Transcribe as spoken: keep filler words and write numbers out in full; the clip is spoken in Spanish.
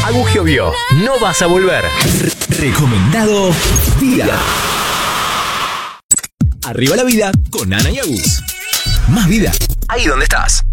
Agugio vio, no vas a volver. Recomendado Vida. Arriba la vida con Ana y Agus. Más vida Ahí donde estás.